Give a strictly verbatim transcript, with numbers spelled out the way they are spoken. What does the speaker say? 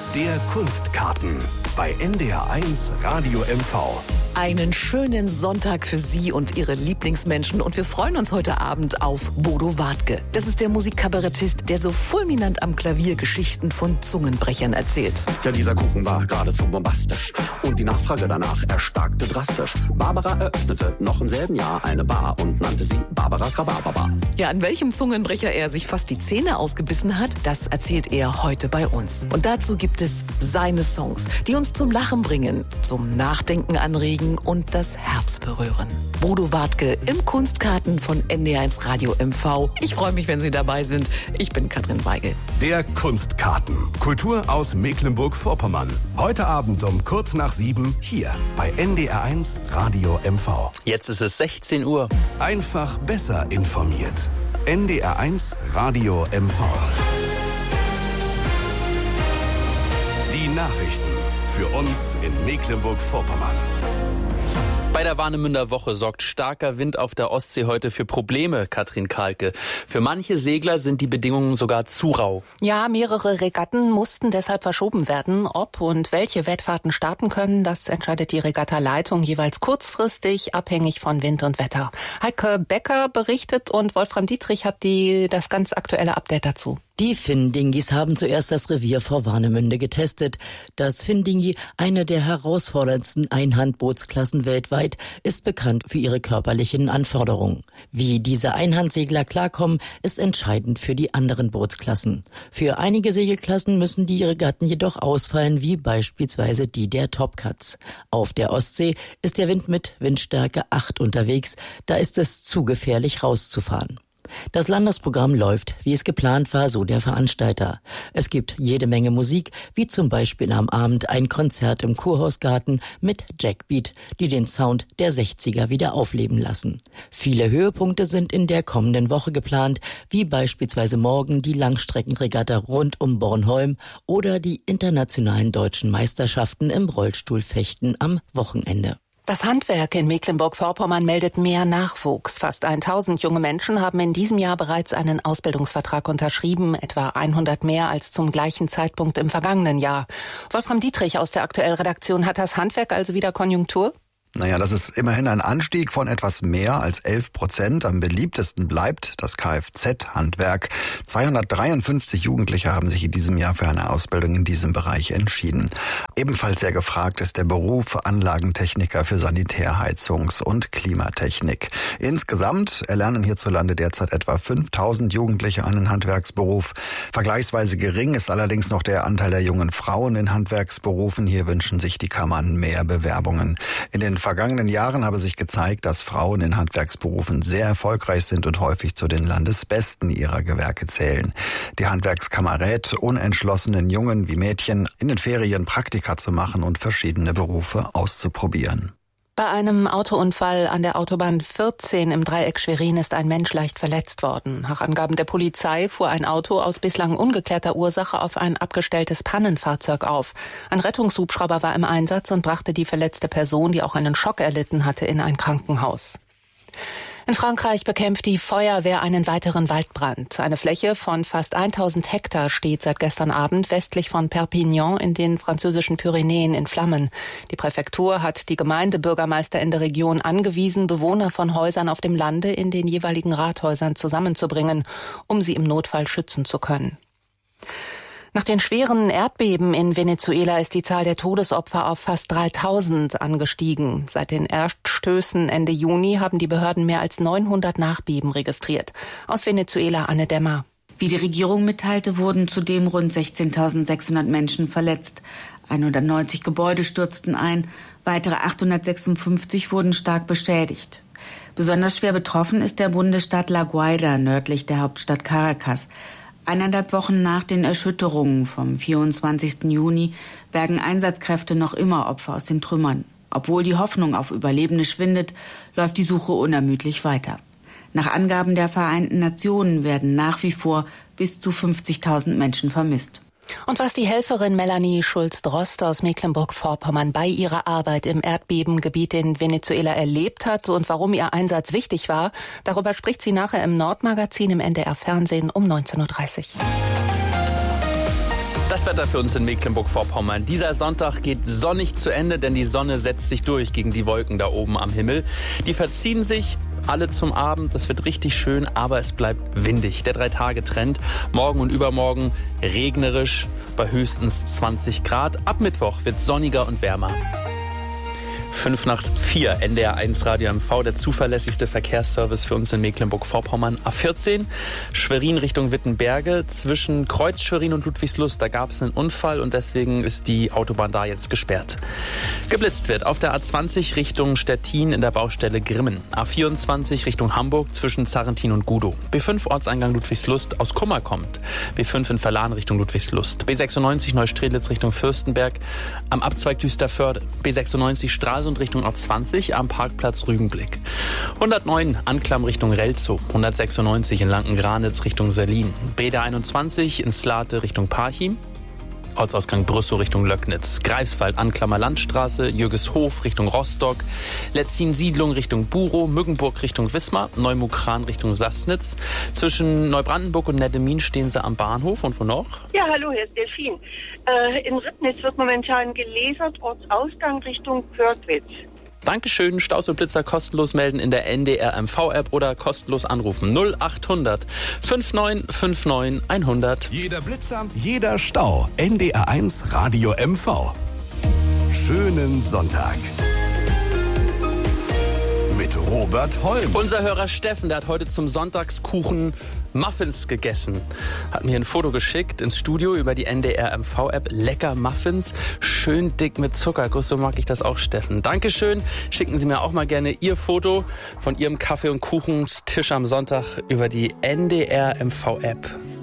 Der Kunstkarten bei N D R eins Radio M V. Einen schönen Sonntag für Sie und Ihre Lieblingsmenschen und wir freuen uns heute Abend auf Bodo Wartke. Das ist der Musikkabarettist, der so fulminant am Klavier Geschichten von Zungenbrechern erzählt. Ja, dieser Kuchen war geradezu bombastisch und die Nachfrage danach erstarkte drastisch. Barbara eröffnete noch im selben Jahr eine Bar und nannte sie Barbaras Rhabarberbar. Ja, an welchem Zungenbrecher er sich fast die Zähne ausgebissen hat, das erzählt er heute bei uns. Und dazu gibt es seine Songs, die uns zum Lachen bringen, zum Nachdenken anregen und das Herz berühren. Bodo Wartke im Kunstkarten von N D R eins Radio M V. Ich freue mich, wenn Sie dabei sind. Ich bin Katrin Weigel. Der Kunstkarten. Kultur aus Mecklenburg-Vorpommern. Heute Abend um kurz nach sieben hier bei N D R eins Radio M V. Jetzt ist es sechzehn Uhr. Einfach besser informiert. N D R eins Radio M V. Die Nachrichten für uns in Mecklenburg-Vorpommern. Bei der Warnemünder Woche sorgt starker Wind auf der Ostsee heute für Probleme, Katrin Kahlke. Für manche Segler sind die Bedingungen sogar zu rau. Ja, mehrere Regatten mussten deshalb verschoben werden. Ob und welche Wettfahrten starten können, das entscheidet die Regattaleitung jeweils kurzfristig, abhängig von Wind und Wetter. Heike Becker berichtet und Wolfram Dietrich hat die, das ganz aktuelle Update dazu. Die Finn-Dingis haben zuerst das Revier vor Warnemünde getestet. Das Finn-Dingi, eine der herausforderndsten Einhandbootsklassen weltweit, ist bekannt für ihre körperlichen Anforderungen. Wie diese Einhandsegler klarkommen, ist entscheidend für die anderen Bootsklassen. Für einige Segelklassen müssen die Regatten jedoch ausfallen, wie beispielsweise die der Topcats. Auf der Ostsee ist der Wind mit Windstärke acht unterwegs, da ist es zu gefährlich rauszufahren. Das Landesprogramm läuft, wie es geplant war, so der Veranstalter. Es gibt jede Menge Musik, wie zum Beispiel am Abend ein Konzert im Kurhausgarten mit Jackbeat, die den Sound der sechziger wieder aufleben lassen. Viele Höhepunkte sind in der kommenden Woche geplant, wie beispielsweise morgen die Langstreckenregatta rund um Bornholm oder die internationalen deutschen Meisterschaften im Rollstuhlfechten am Wochenende. Das Handwerk in Mecklenburg-Vorpommern meldet mehr Nachwuchs. Fast tausend junge Menschen haben in diesem Jahr bereits einen Ausbildungsvertrag unterschrieben, etwa hundert mehr als zum gleichen Zeitpunkt im vergangenen Jahr. Wolfram Dietrich aus der Aktuell-Redaktion, hat das Handwerk also wieder Konjunktur? Naja, das ist immerhin ein Anstieg von etwas mehr als elf Prozent. Am beliebtesten bleibt das Kfz-Handwerk. zweihundertdreiundfünfzig Jugendliche haben sich in diesem Jahr für eine Ausbildung in diesem Bereich entschieden. Ebenfalls sehr gefragt ist der Beruf Anlagentechniker für Sanitärheizungs- und Klimatechnik. Insgesamt erlernen hierzulande derzeit etwa fünftausend Jugendliche einen Handwerksberuf. Vergleichsweise gering ist allerdings noch der Anteil der jungen Frauen in Handwerksberufen. Hier wünschen sich die Kammern mehr Bewerbungen. In den vergangenen Jahren habe sich gezeigt, dass Frauen in Handwerksberufen sehr erfolgreich sind und häufig zu den Landesbesten ihrer Gewerke zählen. Die Handwerkskammer rät unentschlossenen Jungen wie Mädchen, in den Ferien Praktika zu machen und verschiedene Berufe auszuprobieren. Bei einem Autounfall an der Autobahn vierzehn im Dreieck Schwerin ist ein Mensch leicht verletzt worden. Nach Angaben der Polizei fuhr ein Auto aus bislang ungeklärter Ursache auf ein abgestelltes Pannenfahrzeug auf. Ein Rettungshubschrauber war im Einsatz und brachte die verletzte Person, die auch einen Schock erlitten hatte, in ein Krankenhaus. In Frankreich bekämpft die Feuerwehr einen weiteren Waldbrand. Eine Fläche von fast tausend Hektar steht seit gestern Abend westlich von Perpignan in den französischen Pyrenäen in Flammen. Die Präfektur hat die Gemeindebürgermeister in der Region angewiesen, Bewohner von Häusern auf dem Lande in den jeweiligen Rathäusern zusammenzubringen, um sie im Notfall schützen zu können. Nach den schweren Erdbeben in Venezuela ist die Zahl der Todesopfer auf fast dreitausend angestiegen. Seit den Erststößen Ende Juni haben die Behörden mehr als neunhundert Nachbeben registriert. Aus Venezuela Anne Demmer. Wie die Regierung mitteilte, wurden zudem rund sechzehntausendsechshundert Menschen verletzt. hundertneunzig Gebäude stürzten ein, weitere achthundertsechsundfünfzig wurden stark beschädigt. Besonders schwer betroffen ist der Bundesstaat La Guaira nördlich der Hauptstadt Caracas. Eineinhalb Wochen nach den Erschütterungen vom vierundzwanzigsten Juni bergen Einsatzkräfte noch immer Opfer aus den Trümmern. Obwohl die Hoffnung auf Überlebende schwindet, läuft die Suche unermüdlich weiter. Nach Angaben der Vereinten Nationen werden nach wie vor bis zu fünfzigtausend Menschen vermisst. Und was die Helferin Melanie Schulz-Drost aus Mecklenburg-Vorpommern bei ihrer Arbeit im Erdbebengebiet in Venezuela erlebt hat und warum ihr Einsatz wichtig war, darüber spricht sie nachher im Nordmagazin im N D R Fernsehen um neunzehn Uhr dreißig. Das Wetter für uns in Mecklenburg-Vorpommern. Dieser Sonntag geht sonnig zu Ende, denn die Sonne setzt sich durch gegen die Wolken da oben am Himmel. Die verziehen sich alle zum Abend. Das wird richtig schön, aber es bleibt windig. Der Drei-Tage-Trend. Morgen und übermorgen regnerisch bei höchstens zwanzig Grad. Ab Mittwoch wird sonniger und wärmer. Fünf nach vier, N D R eins Radio M V, der zuverlässigste Verkehrsservice für uns in Mecklenburg-Vorpommern. A vierzehn, Schwerin Richtung Wittenberge. Zwischen Kreuz Schwerin und Ludwigslust, da gab es einen Unfall und deswegen ist die Autobahn da jetzt gesperrt. Geblitzt wird auf der A zwanzig Richtung Stettin in der Baustelle Grimmen. A vierundzwanzig Richtung Hamburg zwischen Zarrentin und Gudow. B fünf Ortseingang Ludwigslust aus Kummer kommt. B fünf in Verlan Richtung Ludwigslust. B sechsundneunzig Neustrelitz Richtung Fürstenberg am Abzweig Düsterförde. B sechsundneunzig Stralsund und Richtung A zwanzig am Parkplatz Rügenblick. hundertneun Anklam Richtung Relzow, hundertsechsundneunzig in Lanken-Granitz Richtung Selin, B D einundzwanzig in Slate Richtung Parchim, Ortsausgang Brüssow Richtung Löcknitz, Greifswald Anklammer Landstraße, Jürgeshof Richtung Rostock, Letzin-Siedlung Richtung Burow, Mückenburg Richtung Wismar, Neumukran Richtung Sassnitz. Zwischen Neubrandenburg und Neddemin stehen sie am Bahnhof. Und wo noch? Ja, hallo, hier ist Delfin. Äh, in Ribnitz wird momentan gelasert, Ortsausgang Richtung Pörkwitz. Dankeschön. Staus und Blitzer kostenlos melden in der N D R M V-App oder kostenlos anrufen. null achthundert neunundfünfzig neunundfünfzig hundert. Jeder Blitzer, jeder Stau. N D R eins Radio M V. Schönen Sonntag. Mit Robert Holm. Unser Hörer Steffen, der hat heute zum Sonntagskuchen Muffins gegessen. Hat mir ein Foto geschickt ins Studio über die N D R M V-App. Lecker Muffins, schön dick mit Zuckerguss. So mag ich das auch, Steffen. Dankeschön. Schicken Sie mir auch mal gerne Ihr Foto von Ihrem Kaffee- und Kuchenstisch am Sonntag über die N D R M V-App.